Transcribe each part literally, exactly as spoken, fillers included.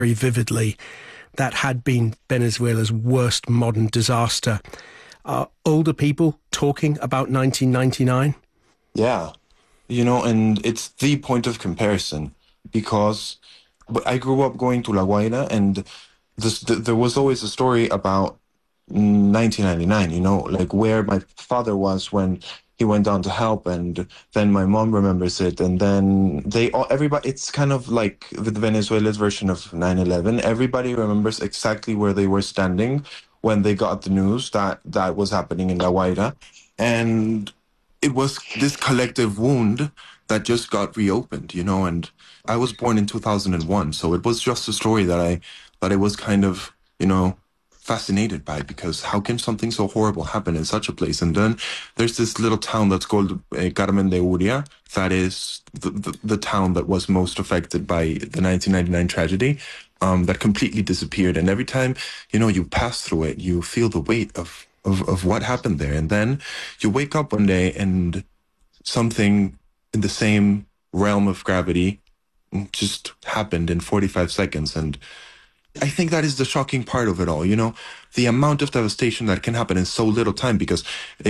very vividly that had been Venezuela's worst modern disaster. Are older people talking about nineteen ninety-nine? Yeah, you know, and it's the point of comparison because I grew up going to La Guaira, and this, th- there was always a story about nineteen ninety-nine, you know, like where my father was when he went down to help, and then my mom remembers it, and then they all, everybody, it's kind of like the Venezuela's version of nine eleven. Everybody remembers exactly where they were standing when they got the news that that was happening in La Guaira. And it was this collective wound that just got reopened, you know, and I was born in two thousand one, so it was just a story that I, that I was kind of, you know, fascinated by, because how can something so horrible happen in such a place? And then there's this little town that's called uh, Carmen de Uria, that is the, the, the town that was most affected by the nineteen ninety-nine tragedy, um, that completely disappeared. And every time, you know, you pass through it, you feel the weight of, of, of what happened there. And then you wake up one day and something in the same realm of gravity just happened in forty-five seconds. And I think that is the shocking part of it all, you know, the amount of devastation that can happen in so little time, because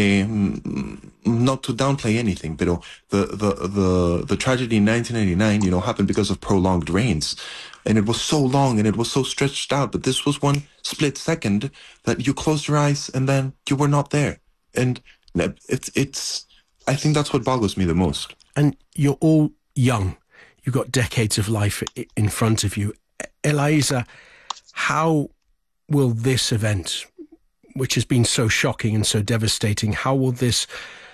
um, not to downplay anything, but the, the, the, the tragedy in nineteen ninety-nine, you know, happened because of prolonged rains, and it was so long and it was so stretched out, but this was one split second that you closed your eyes and then you were not there. And it's, it's, I think that's what boggles me the most. And you're all young. You've got decades of life in front of you. Elisa, how will this event, which has been so shocking and so devastating, how will this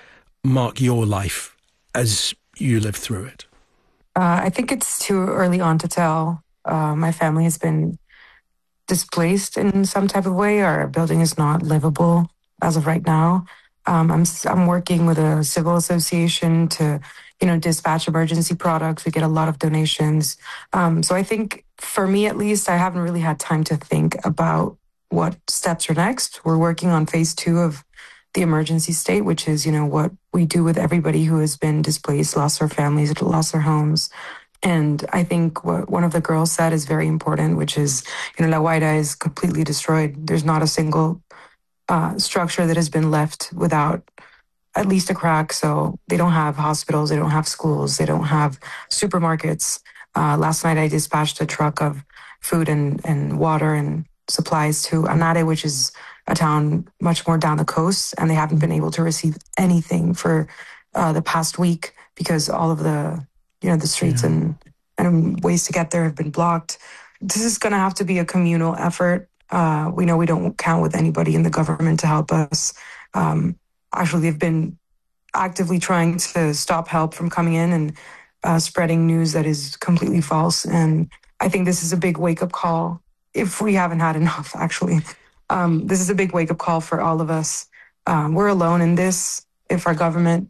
mark your life as you live through it? Uh, I think it's too early on to tell. Uh, my family has been displaced in some type of way. Our building is not livable as of right now. Um, I'm I'm working with a civil association to, you know, dispatch emergency products. We get a lot of donations. Um, so I think for me, at least, I haven't really had time to think about what steps are next. We're working on phase two of the emergency state, which is, you know, what we do with everybody who has been displaced, lost their families, lost their homes. And I think what one of the girls said is very important, which is, you know, La Guaira is completely destroyed. There's not a single uh, structure that has been left without at least a crack. So they don't have hospitals, they don't have schools, they don't have supermarkets. Uh, last night I dispatched a truck of food and, and water and supplies to Anare, which is a town much more down the coast, and they haven't been able to receive anything for uh, the past week because all of the, you know, the streets yeah. and, and ways to get there have been blocked. This is going to have to be a communal effort. Uh, we know we don't count with anybody in the government to help us. Um, actually, they've been actively trying to stop help from coming in and uh, spreading news that is completely false. And I think this is a big wake-up call, if we haven't had enough, actually. Um, this is a big wake-up call for all of us. Um, we're alone in this. If our government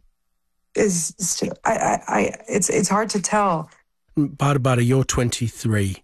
is still, I, I, I, it's it's hard to tell. Barbara, you're twenty-three.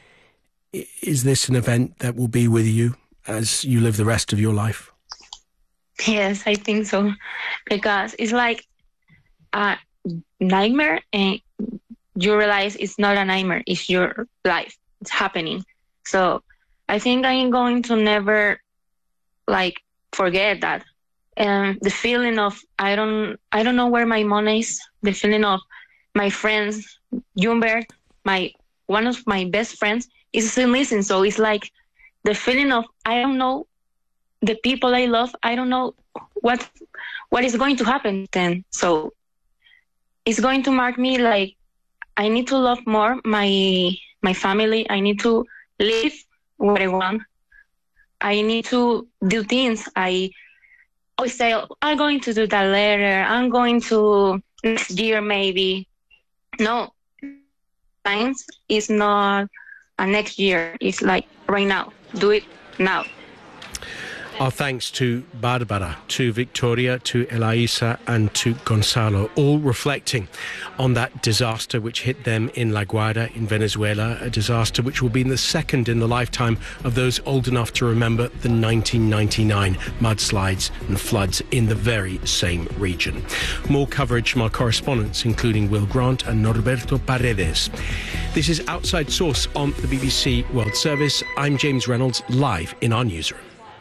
Is this an event that will be with you as you live the rest of your life? Yes, I think so, because it's like a nightmare, and you realize it's not a nightmare, it's your life, it's happening. So I think I'm going to never like forget that. And the feeling of, I don't, I don't know where my money is, the feeling of my friends, Humbert, my, one of my best friends is still missing. So it's like the feeling of, I don't know the people I love, I don't know what, what is going to happen then. So it's going to mark me like, I need to love more my, my family. I need to live what I want. I need to do things. I always say, I'm going to do that later. I'm going to next year, maybe. No, science is not a next year. It's like right now. Do it now. Our thanks to Barbara, to Victoria, to Elisa and to Gonzalo, all reflecting on that disaster which hit them in La Guaira in Venezuela, a disaster which will be the second in the lifetime of those old enough to remember the nineteen ninety-nine mudslides and floods in the very same region. More coverage from our correspondents, including Will Grant and Norberto Paredes. This is Outside Source on the B B C World Service. I'm James Reynolds, live in our newsroom.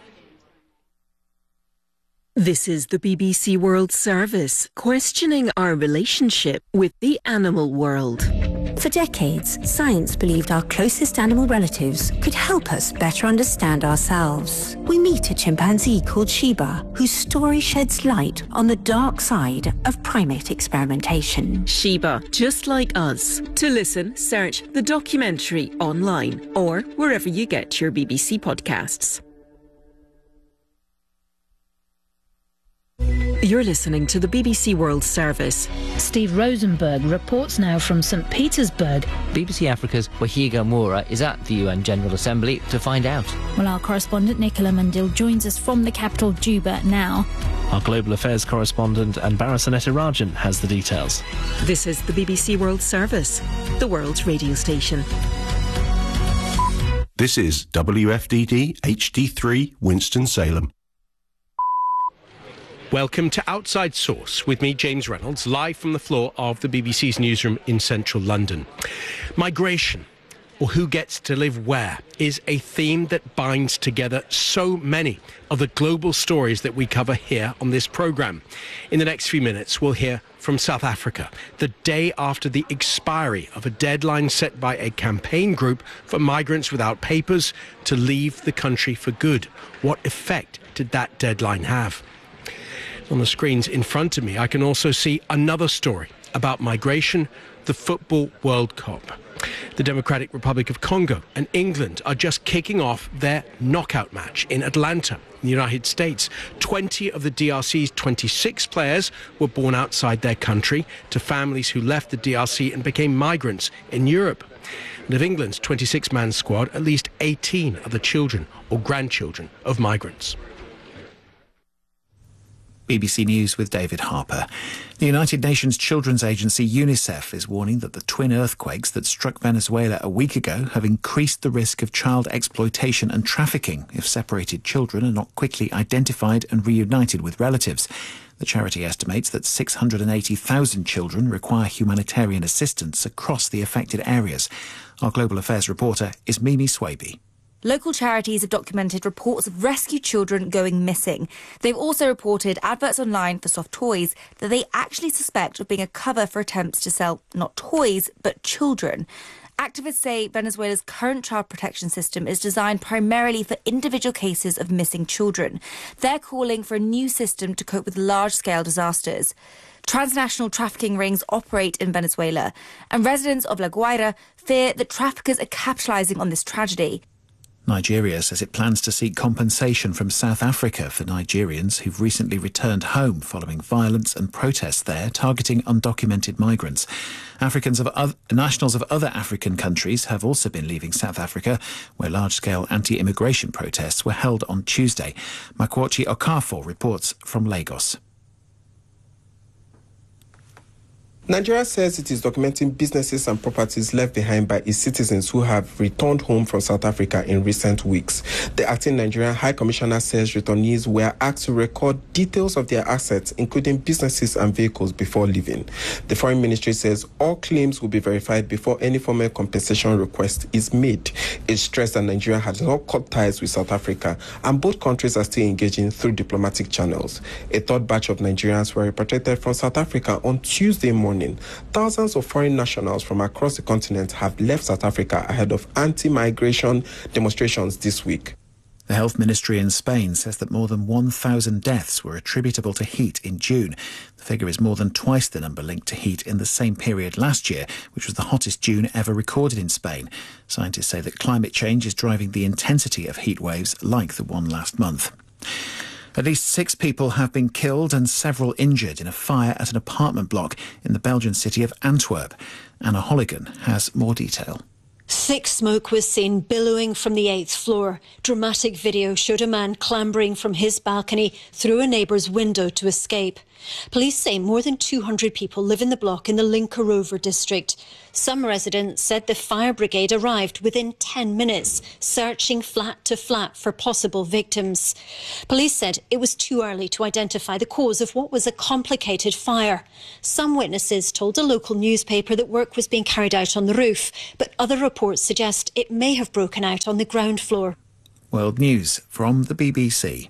This is the B B C World Service, questioning our relationship with the animal world. For decades, science believed our closest animal relatives could help us better understand ourselves. We meet a chimpanzee called Shiba, whose story sheds light on the dark side of primate experimentation. Shiba, just like us. To listen, search the documentary online or wherever you get your B B C podcasts. You're listening to the B B C World Service. Steve Rosenberg reports now from St Petersburg. B B C Africa's Wahiga Moura is at the U N General Assembly to find out. Well, our correspondent Nicola Mandil joins us from the capital, Juba, now. Our global affairs correspondent Anbara Sanetarajan has the details. This is the B B C World Service, the world's radio station. This is W F D D H D three Winston-Salem. Welcome to Outside Source with me, James Reynolds, live from the floor of the B B C's newsroom in central London. Migration, or who gets to live where, is a theme that binds together so many of the global stories that we cover here on this programme. In the next few minutes, we'll hear from South Africa, the day after the expiry of a deadline set by a campaign group for migrants without papers to leave the country for good. What effect did that deadline have? On the screens in front of me, I can also see another story about migration, the Football World Cup. The Democratic Republic of Congo and England are just kicking off their knockout match in Atlanta, in the United States. twenty of the D R C's twenty-six players were born outside their country to families who left the D R C and became migrants in Europe. And of England's twenty-six man squad, at least eighteen are the children or grandchildren of migrants. B B C News with David Harper. The United Nations Children's Agency UNICEF is warning that the twin earthquakes that struck Venezuela a week ago have increased the risk of child exploitation and trafficking if separated children are not quickly identified and reunited with relatives. The charity estimates that six hundred eighty thousand children require humanitarian assistance across the affected areas. Our Global Affairs reporter is Mimi Swaby. Local charities have documented reports of rescued children going missing. They've also reported adverts online for soft toys that they actually suspect of being a cover for attempts to sell not toys, but children. Activists say Venezuela's current child protection system is designed primarily for individual cases of missing children. They're calling for a new system to cope with large-scale disasters. Transnational trafficking rings operate in Venezuela, and residents of La Guaira fear that traffickers are capitalising on this tragedy. Nigeria says it plans to seek compensation from South Africa for Nigerians who've recently returned home following violence and protests there targeting undocumented migrants. Africans of other, nationals of other African countries have also been leaving South Africa, where large-scale anti-immigration protests were held on Tuesday. Makwachi Okafor reports from Lagos. Nigeria says it is documenting businesses and properties left behind by its citizens who have returned home from South Africa in recent weeks. The acting Nigerian High Commissioner says returnees were asked to record details of their assets, including businesses and vehicles, before leaving. The Foreign Ministry says all claims will be verified before any formal compensation request is made. It stressed that Nigeria has not cut ties with South Africa, and both countries are still engaging through diplomatic channels. A third batch of Nigerians were repatriated from South Africa on Tuesday morning. Thousands of foreign nationals from across the continent have left South Africa ahead of anti-migration demonstrations this week. The Health Ministry in Spain says that more than one thousand deaths were attributable to heat in June. The figure is more than twice the number linked to heat in the same period last year, which was the hottest June ever recorded in Spain. Scientists say that climate change is driving the intensity of heat waves like the one last month. At least six people have been killed and several injured in a fire at an apartment block in the Belgian city of Antwerp. Anna Holligan has more detail. Thick smoke was seen billowing from the eighth floor. Dramatic video showed a man clambering from his balcony through a neighbour's window to escape. Police say more than two hundred people live in the block in the Lincoln Rover district. Some residents said the fire brigade arrived within ten minutes, searching flat to flat for possible victims. Police said it was too early to identify the cause of what was a complicated fire. Some witnesses told a local newspaper that work was being carried out on the roof, but other reports suggest it may have broken out on the ground floor. World News from the B B C.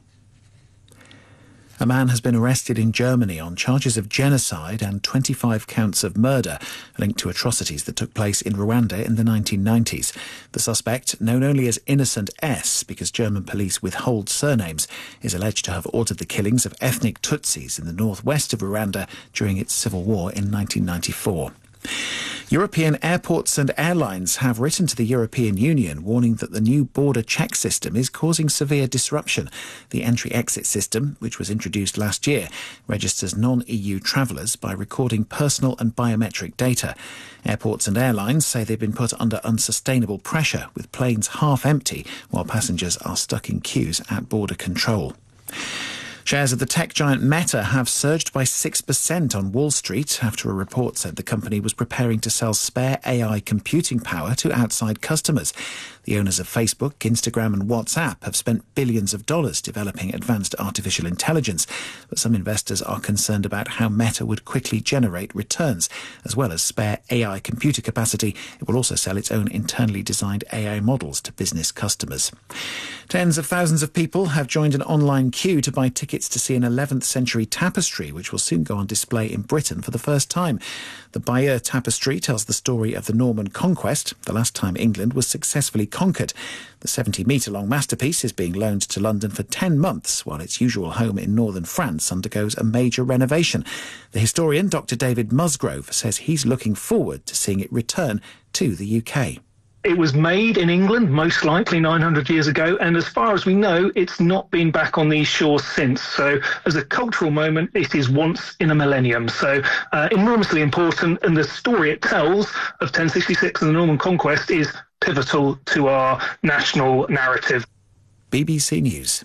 A man has been arrested in Germany on charges of genocide and twenty-five counts of murder linked to atrocities that took place in Rwanda in the nineteen nineties. The suspect, known only as Innocent S because German police withhold surnames, is alleged to have ordered the killings of ethnic Tutsis in the northwest of Rwanda during its civil war in nineteen ninety-four. European airports and airlines have written to the European Union warning that the new border check system is causing severe disruption. The entry-exit system, which was introduced last year, registers non-E U travellers by recording personal and biometric data. Airports and airlines say they've been put under unsustainable pressure, with planes half empty while passengers are stuck in queues at border control. Shares of the tech giant Meta have surged by six percent on Wall Street after a report said the company was preparing to sell spare A I computing power to outside customers. The owners of Facebook, Instagram and WhatsApp have spent billions of dollars developing advanced artificial intelligence, but some investors are concerned about how Meta would quickly generate returns. As well as spare A I computer capacity, it will also sell its own internally designed A I models to business customers. Tens of thousands of people have joined an online queue to buy tickets to see an eleventh century tapestry, which will soon go on display in Britain for the first time. The Bayeux Tapestry tells the story of the Norman conquest, the last time England was successfully conquered. The seventy-metre-long masterpiece is being loaned to London for ten months, while its usual home in northern France undergoes a major renovation. The historian, Doctor David Musgrove, says he's looking forward to seeing it return to the U K. It was made in England, most likely nine hundred years ago, and as far as we know, it's not been back on these shores since. So as a cultural moment, it is once in a millennium. So uh, enormously important, and the story it tells of ten sixty-six and the Norman Conquest is pivotal to our national narrative. B B C News.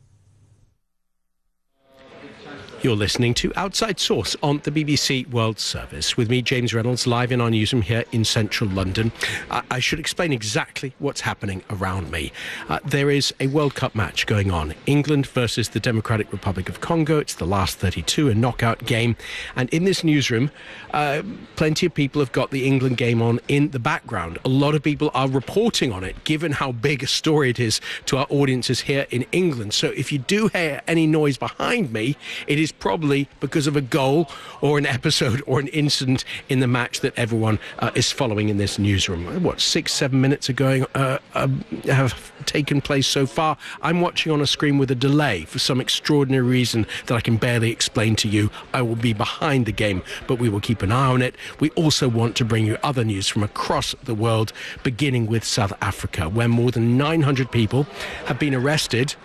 You're listening to Outside Source on the B B C World Service. With me, James Reynolds, live in our newsroom here in central London. Uh, I should explain exactly what's happening around me. Uh, there is a World Cup match going on. England versus the Democratic Republic of Congo. It's the last thirty-two, a knockout game. And in this newsroom, uh, plenty of people have got the England game on in the background. A lot of people are reporting on it, given how big a story it is to our audiences here in England. So if you do hear any noise behind me, it is probably because of a goal or an episode or an incident in the match that everyone uh, is following in this newsroom. What, six, seven minutes are going, uh, uh, have taken place so far. I'm watching on a screen with a delay for some extraordinary reason that I can barely explain to you. I will be behind the game, but we will keep an eye on it. We also want to bring you other news from across the world, beginning with South Africa, where more than nine hundred people have been arrested.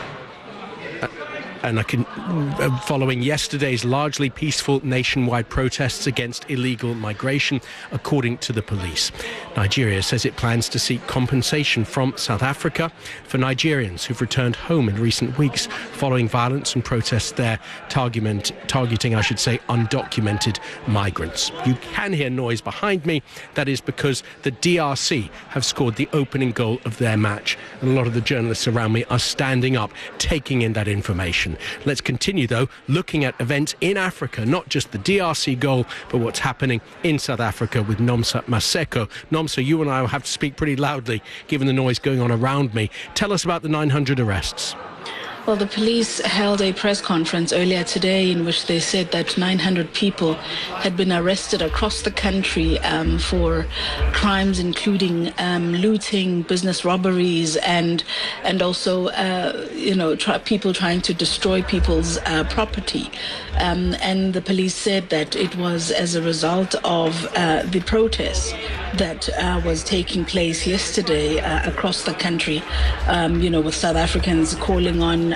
And I can, following yesterday's largely peaceful nationwide protests against illegal migration, according to the police. Nigeria says it plans to seek compensation from South Africa for Nigerians who've returned home in recent weeks following violence and protests there target, targeting, I should say, undocumented migrants. You can hear noise behind me. That is because the D R C have scored the opening goal of their match. And a lot of the journalists around me are standing up, taking in that information. Let's continue, though, looking at events in Africa, not just the D R C goal, but what's happening in South Africa with Nomsa Maseko. Nomsa, you and I will have to speak pretty loudly, given the noise going on around me. Tell us about the nine hundred arrests. Well, the police held a press conference earlier today in which they said that nine hundred people had been arrested across the country um, for crimes including um, looting, business robberies, and and also uh, you know try, people trying to destroy people's uh, property. Um, and the police said that it was as a result of uh, the protests that uh, was taking place yesterday uh, across the country. Um, you know, with South Africans calling on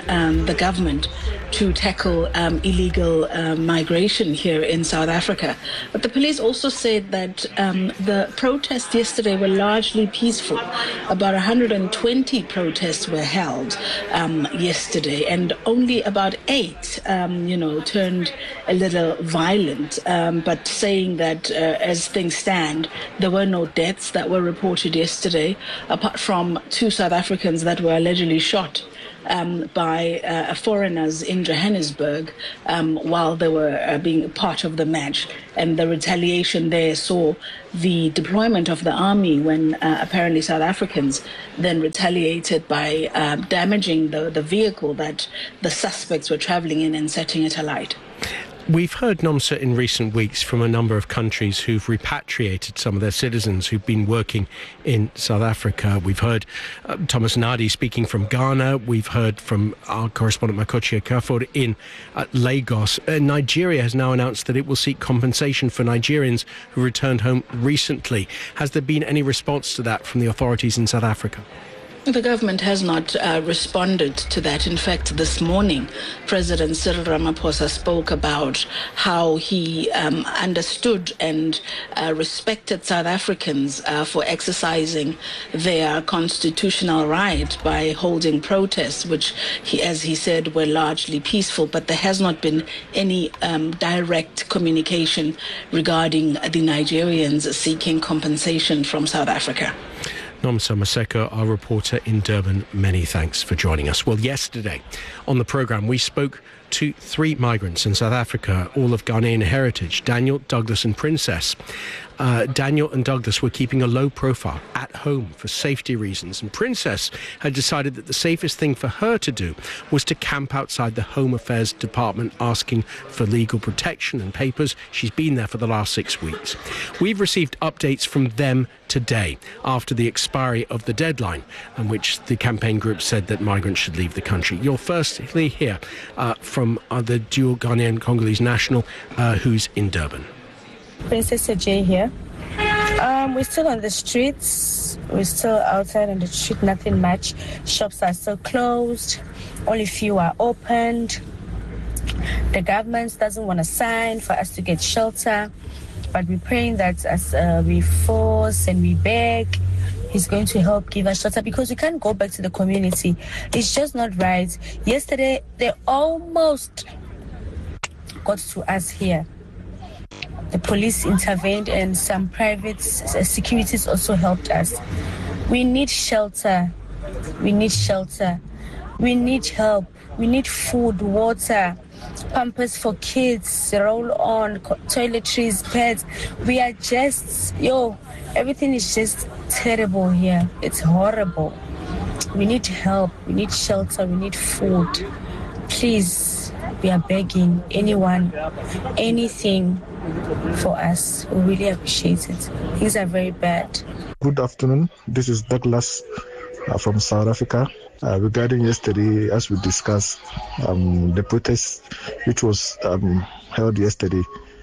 um, the government to tackle um, illegal uh, migration here in South Africa. But the police also said that um, the protests yesterday were largely peaceful. About one hundred twenty protests were held um, yesterday, and only about eight, um, you know, turned a little violent. Um, but saying that uh, as things stand, there were no deaths that were reported yesterday, apart from two South Africans that were allegedly shot Um, by uh, foreigners in Johannesburg um, while they were uh, being part of the match. And the retaliation there saw the deployment of the army when uh, apparently South Africans then retaliated by uh, damaging the, the vehicle that the suspects were traveling in and setting it alight. We've heard, Nomsa, in recent weeks from a number of countries who've repatriated some of their citizens who've been working in South Africa. We've heard uh, Thomas Nadi speaking from Ghana. We've heard from our correspondent Makochi Okafor in uh, Lagos. Uh, Nigeria has now announced that it will seek compensation for Nigerians who returned home recently. Has there been any response to that from the authorities in South Africa? The government has not uh, responded to that. In fact, this morning, President Cyril Ramaphosa spoke about how he um, understood and uh, respected South Africans uh, for exercising their constitutional right by holding protests, which, he, as he said, were largely peaceful. But there has not been any um, direct communication regarding the Nigerians seeking compensation from South Africa. Nomsa Maseko, our reporter in Durban, many thanks for joining us. Well, yesterday on the programme, we spoke to three migrants in South Africa, all of Ghanaian heritage, Daniel, Douglas and Princess. Uh, Daniel and Douglas were keeping a low profile at home for safety reasons, and Princess had decided that the safest thing for her to do was to camp outside the Home Affairs Department asking for legal protection and papers. She's been there for the last six weeks. We've received updates from them today after the expiry of the deadline in which the campaign group said that migrants should leave the country. You'll firstly hear uh, from uh, the dual Ghanaian Congolese national uh, who's in Durban. Princess J here. Um, we're still on the streets. We're still outside on the street, nothing much. Shops are still closed. Only few are opened. The government doesn't want to sign for us to get shelter. But we're praying that as uh, we force and we beg, he's going to help give us shelter, because we can't go back to the community. It's just not right. Yesterday, they almost got to us here. The police intervened and some private securities also helped us. We need shelter. We need shelter. We need help. We need food, water, pampers for kids, roll-on, toiletries, beds. We are just, yo, everything is just terrible here. It's horrible. We need help. We need shelter. We need food. Please, we are begging anyone, anything for us. We really appreciate it. Things are very bad. Good afternoon. This is Douglas uh, from South Africa. Uh, regarding yesterday, as we discussed, um, the protest which was um, held yesterday,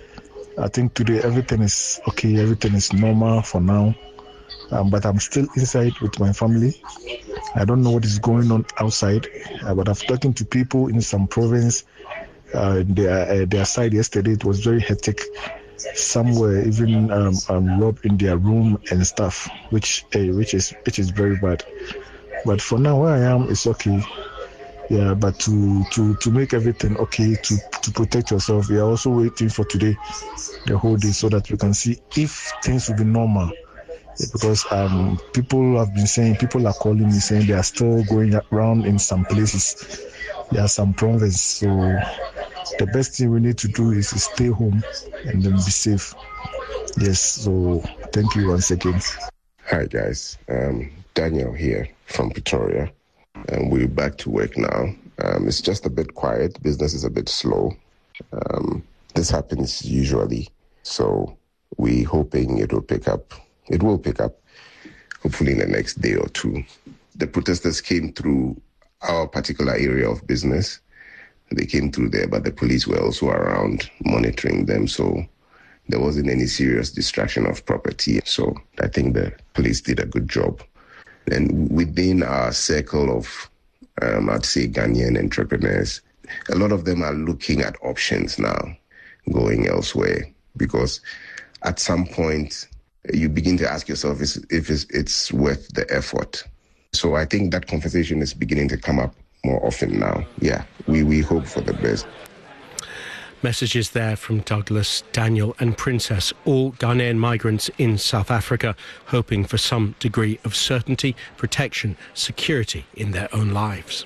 I think today everything is okay, everything is normal for now. Um, but I'm still inside with my family. I don't know what is going on outside, uh, but I've talking to people in some province. Uh, their uh, their side yesterday, it was very hectic. Some were even um, um, robbed in their room and stuff, which uh, which is which is very bad. But for now, where I am, it's okay. Yeah, but to to to make everything okay, to to protect yourself, we are also waiting for today, the whole day, so that we can see if things will be normal. Yeah, because um people have been saying, people are calling me saying they are still going around in some places. There are some provinces, so the best thing we need to do is to stay home and then be safe. Yes, so thank you once again. Hi guys, um, Daniel here from Pretoria, and we're back to work now. Um, it's just a bit quiet, business is a bit slow. Um, this happens usually, so we're hoping it will pick up. It will pick up, hopefully in the next day or two. The protesters came through our particular area of business. They came through there, but the police were also around monitoring them, so there wasn't any serious destruction of property. So I think the police did a good job. And within our circle of um, I'd say Ghanaian entrepreneurs, a lot of them are looking at options now, going elsewhere, because at some point you begin to ask yourself if it's, it's worth the effort. So I think that conversation is beginning to come up more often now. Yeah, we, we hope for the best. Messages there from Douglas, Daniel and Princess, all Ghanaian migrants in South Africa, hoping for some degree of certainty, protection, security in their own lives.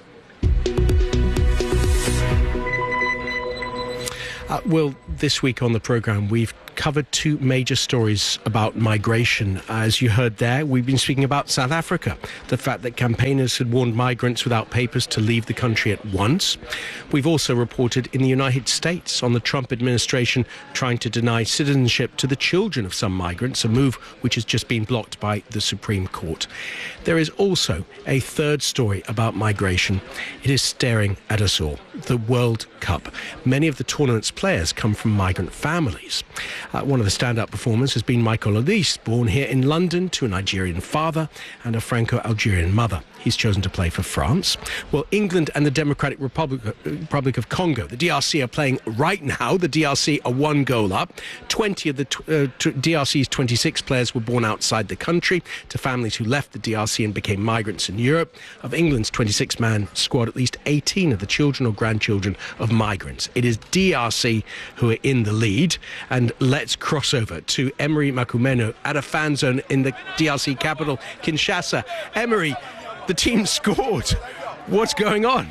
Uh, well, this week on the programme, we've covered two major stories about migration. As you heard there, we've been speaking about South Africa, the fact that campaigners had warned migrants without papers to leave the country at once. We've also reported in the United States on the Trump administration trying to deny citizenship to the children of some migrants, a move which has just been blocked by the Supreme Court. There is also a third story about migration. It is staring at us all. The World Cup. Many of the tournament's players come from migrant families. Uh, one of the standout performers has been Michael Olise, born here in London to a Nigerian father and a Franco-Algerian mother. He's chosen to play for France. Well, England and the Democratic Republic, Republic of Congo, the D R C, are playing right now. The D R C are one goal up. twenty of the uh, D R C's twenty-six players were born outside the country to families who left the D R C and became migrants in Europe. Of England's twenty-six man squad, at least eighteen are the children or grandchildren of migrants. It is D R C who are in the lead. And let's cross over to Emery Makumenu at a fan zone in the D R C capital, Kinshasa. Emery, the team scored. What's going on?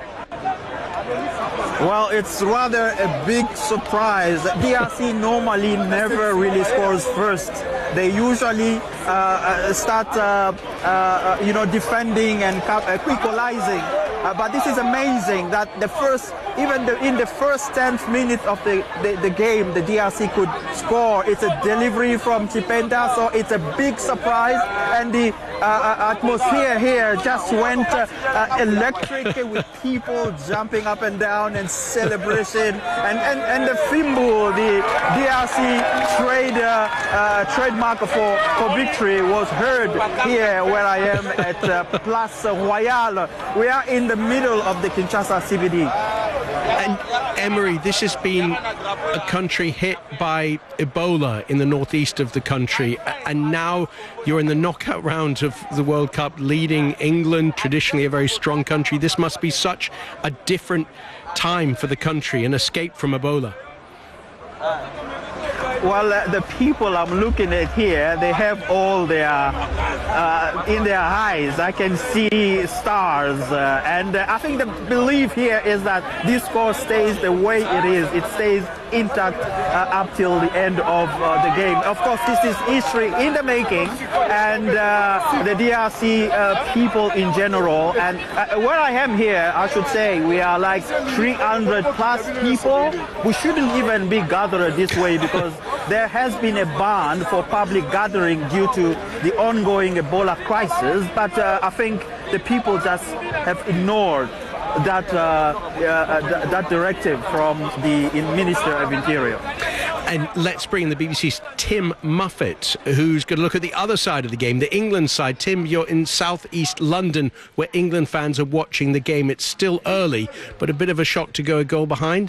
Well, it's rather a big surprise. D R C normally never really scores first. They usually uh, start, uh, uh, you know, defending and equalizing. Uh, but this is amazing that the first, even the, in the first tenth minute of the, the, the game, the D R C could score. It's a delivery from Chipenda, so it's a big surprise. And the uh, atmosphere here just went uh, uh, electric with people jumping up and down and celebration. And, and, and the Fimbo, the D R C trade, uh, uh, trademark for, for victory, was heard here where I am at uh, Place Royale. We are in the middle of the Kinshasa C B D. And Emery, this has been a country hit by Ebola in the northeast of the country, and now you're in the knockout round of the World Cup, leading England, traditionally a very strong country. This must be such a different time for the country, an escape from Ebola. Well, uh, the people I'm looking at here, they have all their, uh, in their eyes, I can see stars. Uh, and uh, I think the belief here is that this score stays the way it is. It stays intact uh, up till the end of uh, the game. Of course, this is history in the making, and uh, the D R C uh, people in general. And uh, where I am here, I should say, we are like three hundred plus people. We shouldn't even be gathered this way because there has been a ban for public gathering due to the ongoing Ebola crisis, but uh, I think the people just have ignored that uh, uh, th that directive from the Minister of Interior. And let's bring in the B B C's Tim Muffet, who's going to look at the other side of the game, the England side. Tim, you're in southeast London, where England fans are watching the game. It's still early, but a bit of a shock to go a goal behind.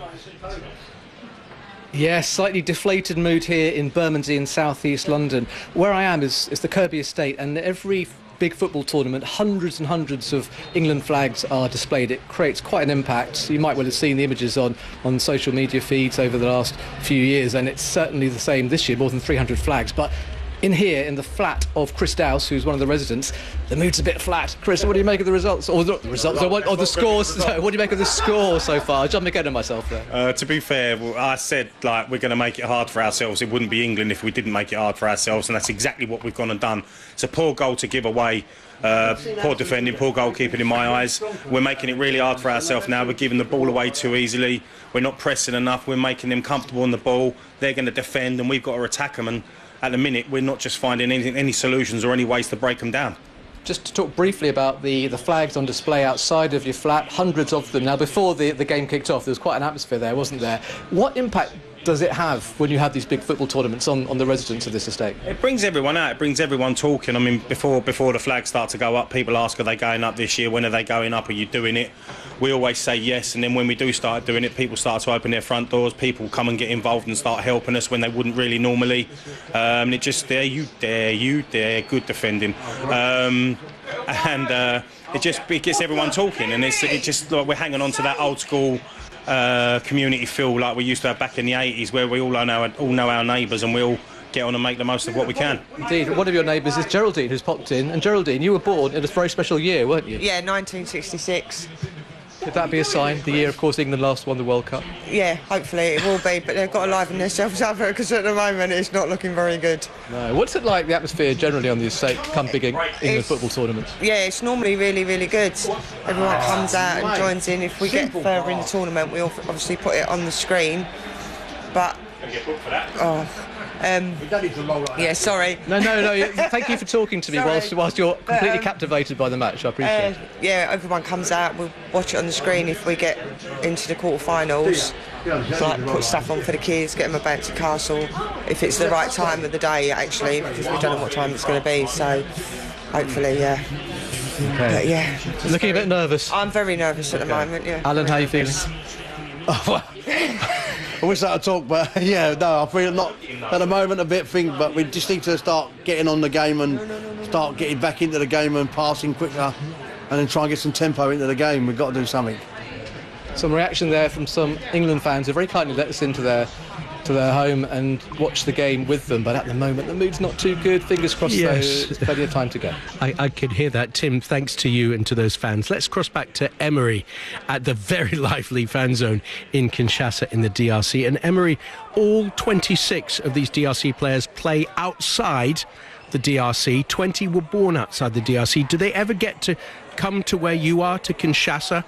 Yeah, slightly deflated mood here in Bermondsey in southeast London. Where I am is, is the Kirby Estate, and every big football tournament, hundreds and hundreds of England flags are displayed. It creates quite an impact. You might well have seen the images on, on social media feeds over the last few years, and it's certainly the same this year, more than three hundred flags. But in here, in the flat of Chris Dowse, who's one of the residents, the mood's a bit flat. Chris, what do you make of the results? Or the results, or, what, or the scores? What do you make of the score so far? Jumping ahead of myself there. Uh, to be fair, well, I said, like, we're going to make it hard for ourselves. It wouldn't be England if we didn't make it hard for ourselves, and that's exactly what we've gone and done. It's a poor goal to give away. Uh, poor defending, poor goalkeeping in my eyes. We're making it really hard for ourselves now. We're giving the ball away too easily. We're not pressing enough. We're making them comfortable on the ball. They're going to defend, and we've got to attack them. And at the minute, we're not just finding anything, any solutions or any ways to break them down. Just to talk briefly about the, the flags on display outside of your flat, hundreds of them. Now, before the, the game kicked off, there was quite an atmosphere there, wasn't there? What impact does it have when you have these big football tournaments on, on the residents of this estate? It brings everyone out. It brings everyone talking. I mean, before before the flags start to go up, people ask, are they going up this year? When are they going up? Are you doing it? We always say yes, and then when we do start doing it, people start to open their front doors. People come and get involved and start helping us when they wouldn't really normally. Um, it just, there you, there you, there, good defending. Um, and uh, it just it gets everyone talking, and it's it just like we're hanging on to that old school uh, community feel like we used to have back in the eighties, where we all know our, all know our neighbours and we all get on and make the most of what we can. Indeed. One of your neighbours is Geraldine, who's popped in. And Geraldine, you were born in a very special year, weren't you? Yeah, nineteen sixty-six. Could that be a sign? The year, of course, England last won the World Cup. Yeah, hopefully it will be, but they've got to liven themselves up because at the moment it's not looking very good. No. What's it like, the atmosphere generally on the estate, come big England it's, football tournaments? Yeah, it's normally really, really good. Everyone comes out and joins in. If we get further in the tournament, we obviously put it on the screen. But, oh... Um, yeah, sorry. No, no, no. Thank you for talking to me whilst, whilst you're completely but, um, captivated by the match. I appreciate uh, it. Yeah, everyone comes out. We'll watch it on the screen if we get into the quarterfinals. So, like, put stuff on for the kids, get them a bouncy castle. If it's the right time of the day, actually, because we don't know what time it's going to be. So, hopefully, yeah. Okay. But, yeah. Looking a bit nervous. I'm very nervous at the okay. moment. Yeah. Alan, how are you feeling? Oh, well, I wish I could talk, but yeah, no, I feel not at the moment a bit thing, but we just need to start getting on the game and start getting back into the game and passing quicker and then try and get some tempo into the game. We've got to do something. Some reaction there from some England fans who very kindly let us into their to their home and watch the game with them, but at the moment the mood's not too good. Fingers crossed, yes. Though, there's plenty of time to go. I, I could hear that, Tim. Thanks to you and to those fans. Let's cross back to Emery at the very lively fan zone in Kinshasa in the D R C. And Emery, all twenty-six of these D R C players play outside the D R C. twenty were born outside the D R C. Do they ever get to come to where you are, to Kinshasa?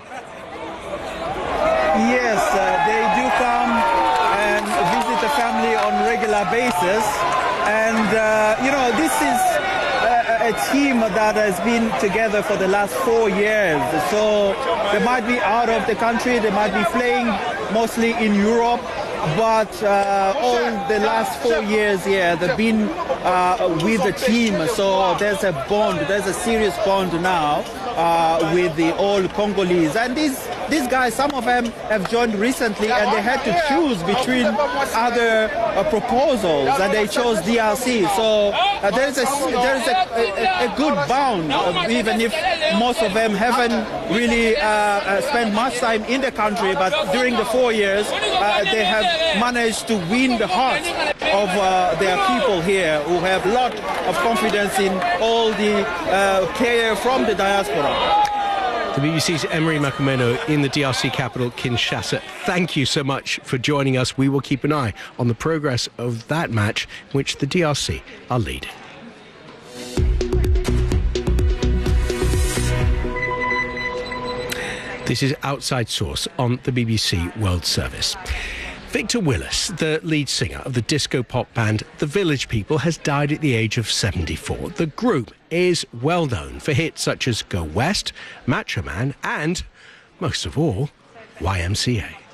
Yes, uh, they do come and visit the family on regular basis, and uh, you know, this is a, a team that has been together for the last four years, so they might be out of the country, they might be playing mostly in Europe, but uh, all the last four years here, yeah, they've been uh, with the team, so there's a bond, there's a serious bond now uh, with the old Congolese. And these these guys, some of them have joined recently, and they had to choose between other uh, proposals, and they chose D R C. So uh, there's a there's a, a, a good bound, uh, even if most of them haven't really uh, uh, spent much time in the country, but during the four years, uh, they have managed to win the heart of uh, their people here, who have a lot of confidence in all the uh, players from the diaspora. The B B C's Emery Makumeno in the D R C capital, Kinshasa. Thank you so much for joining us. We will keep an eye on the progress of that match, which the D R C are leading. This is Outside Source on the B B C World Service. Victor Willis, the lead singer of the disco pop band The Village People, has died at the age of seventy-four. The group is well known for hits such as Go West, Macho Man and, most of all, Y M C A.